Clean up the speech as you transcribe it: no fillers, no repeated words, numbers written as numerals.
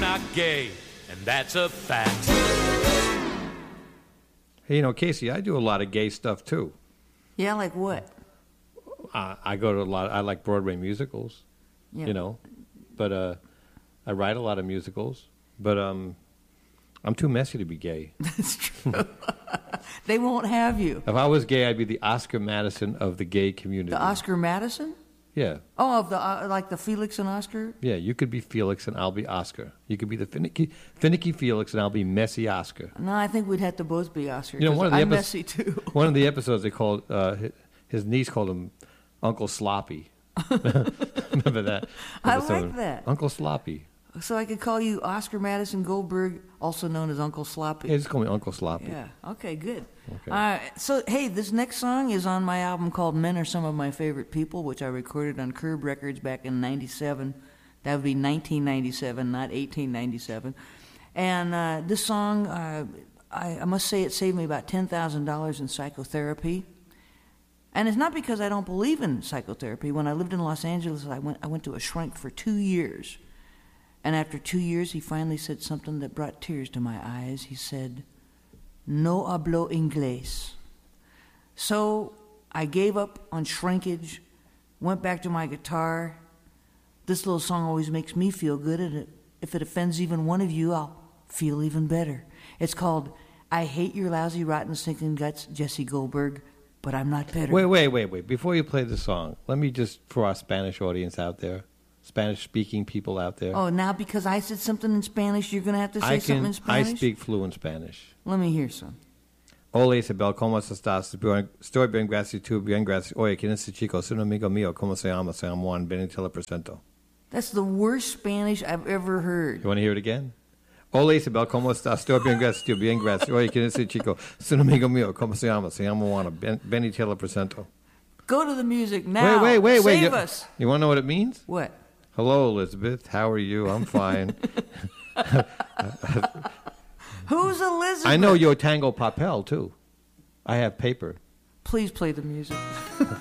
not gay, and that's a fact. Hey, you know, Casey, I do a lot of gay stuff too. Yeah, like what? I go to a lot. I like Broadway musicals. Yeah. You know, but I write a lot of musicals. But I'm too messy to be gay. That's true. They won't have you. If I was gay, I'd be the Oscar Madison of the gay community. The Oscar Madison? Yeah. Oh, of the like the Felix and Oscar? Yeah, you could be Felix and I'll be Oscar. You could be the finicky Felix and I'll be messy Oscar. No, I think we'd have to both be Oscar. You know, one of the I'm messy too. One of the episodes they called his niece called him Uncle Sloppy. Remember that? I episode? like that. Uncle Sloppy. So I could call you Oscar Madison Goldberg, also known as Uncle Sloppy. Yeah, just call me Uncle Sloppy. Yeah. Okay, good. Okay. So, hey, this next song is on my album called Men Are Some of My Favorite People, which I recorded on Curb Records back in 97. That would be 1997, not 1897. And this song, I must say it saved me about $10,000 in psychotherapy. And it's not because I don't believe in psychotherapy. When I lived in Los Angeles, I went to a shrink for 2 years. And after 2 years, he finally said something that brought tears to my eyes. He said, "No hablo inglés." So I gave up on shrinkage, went back to my guitar. This little song always makes me feel good, and if it offends even one of you, I'll feel even better. It's called "I Hate Your Lousy, Rotten, Stinking Guts, Jesse Goldberg, but I'm Not Better." Wait. Before you play the song, let me just, for our Spanish audience out there, Spanish-speaking people out there. Oh, now because I said something in Spanish, you're going to have to say something in Spanish? I speak fluent Spanish. Let me hear some. Hola Isabel, ¿cómo estás? Estoy bien, gracias. Tú bien, gracias. Oye, ¿quién es ese chico? Es un amigo mío. ¿Cómo se llama? Se llama Juan. Ven y te lo presento. That's the worst Spanish I've ever heard. You want to hear it again? Hola Isabel, ¿cómo estás? Estoy bien, gracias. Tú bien, gracias. Oye, ¿quién es ese chico? Es un amigo mío. ¿Cómo se llama? Se llama Juan. Ven y te lo presento. Go to the music now. Wait. Save us. You want to know what it means? What? Hello, Elizabeth. How are you? I'm fine. Who's Elizabeth? I know your tango papel, too. I have paper. Please play the music.